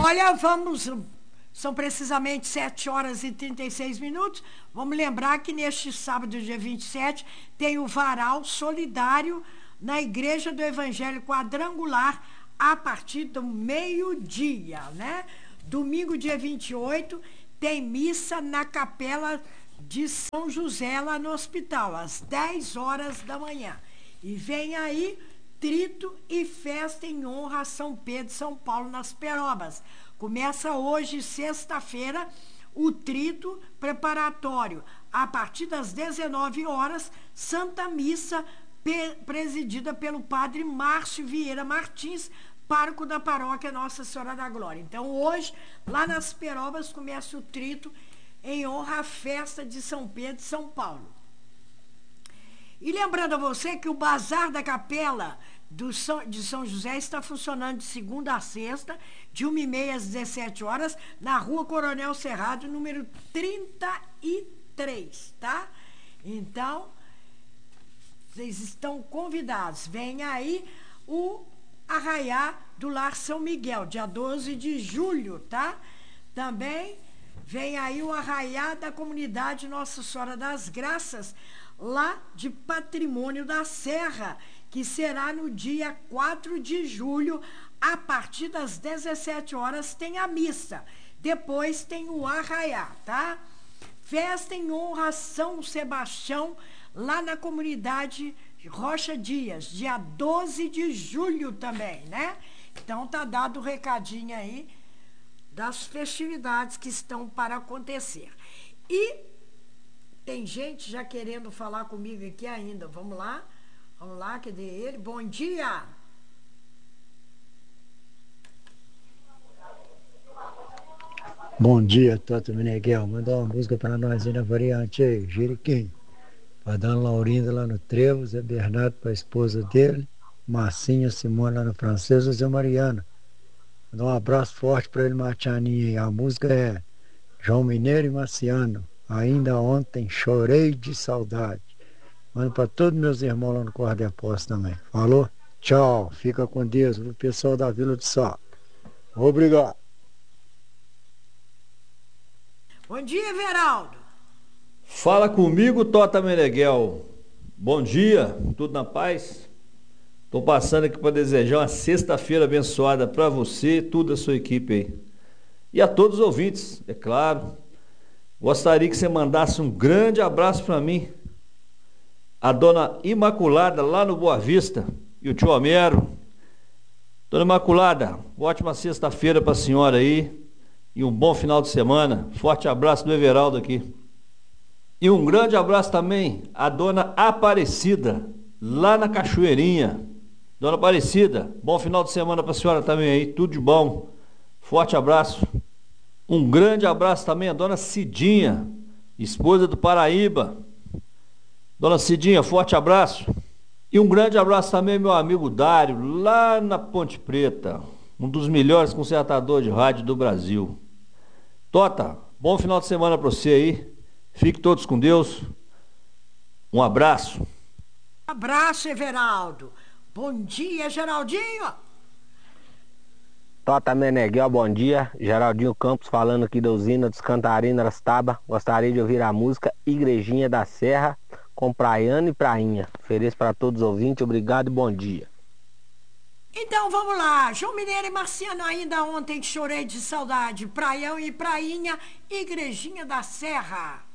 Olha, são precisamente 7 horas e 36 minutos. Vamos lembrar que neste sábado, dia 27, tem o varal solidário na Igreja do Evangelho Quadrangular a partir do meio-dia, né? Domingo, dia 28, tem missa na Capela de São José, lá no hospital, às 10 horas da manhã. E vem aí trito e festa em honra a São Pedro e São Paulo nas Perobas. Começa hoje, sexta-feira, o trito preparatório. A partir das 19 horas, Santa Missa, presidida pelo padre Márcio Vieira Martins, pároco da paróquia Nossa Senhora da Glória. Então, hoje, lá nas Perobas, começa o trito em honra à festa de São Pedro e São Paulo. E lembrando a você que o Bazar da Capela de São José está funcionando de segunda a sexta, de 1h30 às 17 horas, na Rua Coronel Cerrado, número 33, tá? Então, vocês estão convidados. Vem aí o Arraiá do Lar São Miguel, dia 12 de julho, tá? Também vem aí o Arraiá da Comunidade Nossa Senhora das Graças, lá de Patrimônio da Serra, que será no dia 4 de julho, a partir das 17 horas tem a missa. Depois tem o Arraiá, tá? Festa em honra a São Sebastião, lá na comunidade Rocha Dias, dia 12 de julho também, né? Então tá dado o recadinho aí das festividades que estão para acontecer. E tem gente já querendo falar comigo aqui ainda. Vamos lá, cadê ele? Bom dia! Bom dia, Toto Meneghel. Mandou uma música para nós aí na variante aí, Jeriquim. Pra Dona Laurinda lá no Trevo, Zé Bernardo para a esposa dele, Marcinha, Simone lá no Francesa, Zé Mariana. Mandou um abraço forte para ele, Matianinha aí. A música é João Mineiro e Marciano. Ainda ontem chorei de saudade. Mando para todos meus irmãos lá no Corpo de Apóstolo também. Falou? Tchau. Fica com Deus. O pessoal da Vila do Sol. Obrigado. Bom dia, Everaldo. Fala comigo, Tota Meneghel. Bom dia, tudo na paz? Estou passando aqui para desejar uma sexta-feira abençoada para você e toda a sua equipe aí. E a todos os ouvintes, é claro. Gostaria que você mandasse um grande abraço para mim, a Dona Imaculada lá no Boa Vista e o tio Homero. Dona Imaculada, ótima sexta-feira para a senhora aí e um bom final de semana. Forte abraço do Everaldo aqui. E um grande abraço também à Dona Aparecida, lá na Cachoeirinha. Dona Aparecida, bom final de semana para a senhora também aí, tudo de bom. Forte abraço. Um grande abraço também à Dona Cidinha, esposa do Paraíba. Dona Cidinha, forte abraço. E um grande abraço também ao meu amigo Dário, lá na Ponte Preta, um dos melhores consertadores de rádio do Brasil. Tota, bom final de semana para você aí. Fiquem todos com Deus. Um abraço. Abraço, Everaldo. Bom dia, Geraldinho. Tota Meneghel, bom dia. Geraldinho Campos falando aqui da usina dos Cantarina Arastaba. Gostaria de ouvir a música Igrejinha da Serra com Praiano e Prainha. Ofereço para todos os ouvintes. Obrigado e bom dia. Então vamos lá, João Mineiro e Marciano, ainda ontem chorei de saudade, Praião e Prainha, Igrejinha da Serra.